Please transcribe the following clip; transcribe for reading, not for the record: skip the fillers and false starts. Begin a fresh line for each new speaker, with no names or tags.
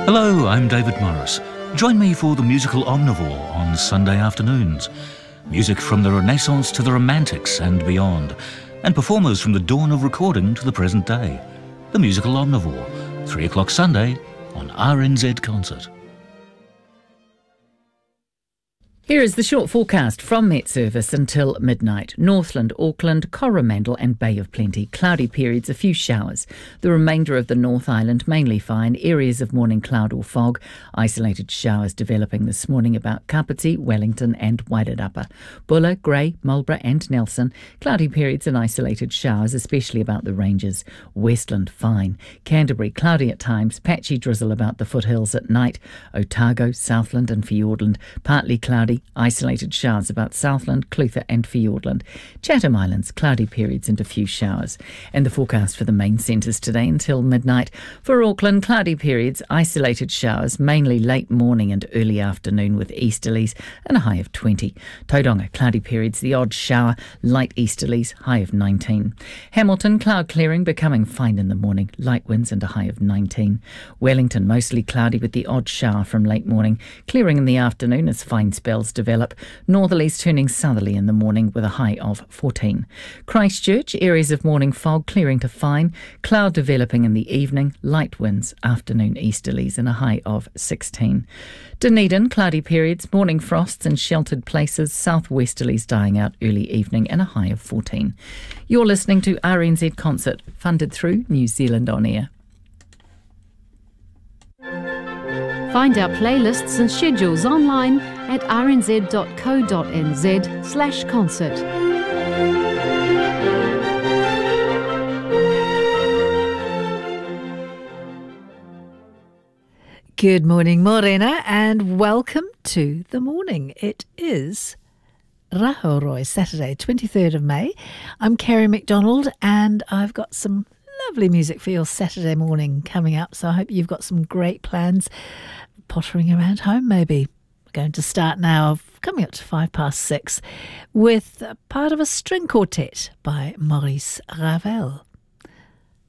Hello, I'm David Morris. Join me for the musical Omnivore on Sunday afternoons. Music from the Renaissance to the Romantics and beyond, and performers from the dawn of recording to the present day. The musical Omnivore, 3 o'clock Sunday on RNZ Concert.
Here is the short forecast from Met Service until midnight. Northland, Auckland, Coromandel and Bay of Plenty. Cloudy periods, a few showers. The remainder of the North Island mainly fine. Areas of morning cloud or fog. Isolated showers developing this morning about Kapiti, Wellington and Wairarapa. Buller, Grey, Marlborough and Nelson. Cloudy periods and isolated showers, especially about the ranges. Westland, fine. Canterbury, cloudy at times. Patchy drizzle about the foothills at night. Otago, Southland and Fiordland. Partly cloudy. Isolated showers about Southland, Clutha and Fiordland. Chatham Islands, cloudy periods and a few showers. And the forecast for the main centres today until midnight. For Auckland, cloudy periods, isolated showers, mainly late morning and early afternoon with easterlies and a high of 20. Tauranga, cloudy periods, the odd shower, light easterlies, high of 19. Hamilton, cloud clearing, becoming fine in the morning, light winds and a high of 19. Wellington, mostly cloudy with the odd shower from late morning, clearing in the afternoon as fine spells develop. Northerlies turning southerly in the morning with a high of 14. Christchurch, areas of morning fog clearing to fine, cloud developing in the evening, light winds, afternoon easterlies and a high of 16. Dunedin, cloudy periods, morning frosts in sheltered places, southwesterlies dying out early evening and a high of 14. You're listening to RNZ Concert, funded through New Zealand On Air.
Find our playlists and schedules online at rnz.co.nz/concert.
Good morning, Morena, and welcome to The Morning. It is Rahoroi, Saturday, 23rd of May. I'm Kerry McDonald, and I've got some lovely music for your Saturday morning coming up, so I hope you've got some great plans. Pottering around home, maybe. We're going to start now, coming up to 6:05, with part of a string quartet by Maurice Ravel.